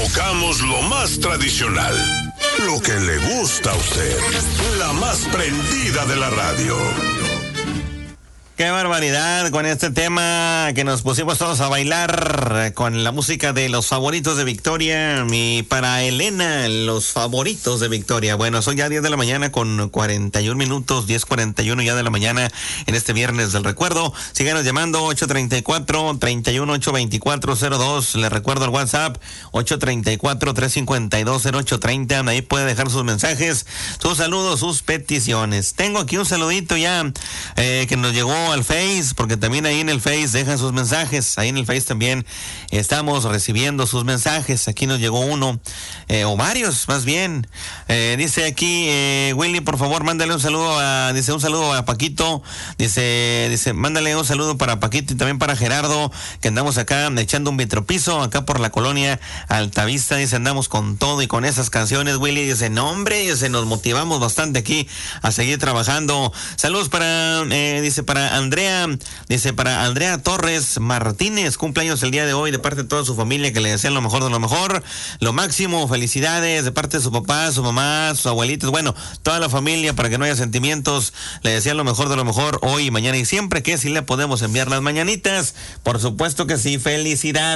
tocamos lo más tradicional, lo que le gusta a usted, la más prendida de la radio. Qué barbaridad con este tema que nos pusimos todos a bailar con la música de los favoritos de Victoria. Y para Elena, los favoritos de Victoria. Bueno, son ya 10 de la mañana con 41 minutos, 10:41 ya de la mañana en este viernes del recuerdo. Síganos llamando 834-318-2402. Les recuerdo el WhatsApp 834-352-0830. Ahí puede dejar sus mensajes, sus saludos, sus peticiones. Tengo aquí un saludito ya que nos llegó al Face, porque también ahí en el Face dejan sus mensajes. Ahí en el Face también estamos recibiendo sus mensajes. Aquí nos llegó uno, o varios más bien. Dice aquí, Willy, por favor, mándale un saludo un saludo a Paquito. Dice, mándale un saludo para Paquito y también para Gerardo, que andamos acá echando un vitropiso acá por la colonia Altavista. Dice, andamos con todo y con esas canciones, Willy. Dice, no, hombre, dice, nos motivamos bastante aquí a seguir trabajando. Saludos para, para Andrea, para Andrea Torres Martínez, cumpleaños el día de hoy, de parte de toda su familia, que le desean lo mejor de lo mejor, lo máximo, felicidades, de parte de su papá, su mamá, sus abuelitos, bueno, toda la familia, para que no haya sentimientos, le desean lo mejor de lo mejor hoy y mañana y siempre, que si le podemos enviar las mañanitas, por supuesto que sí. Felicidades.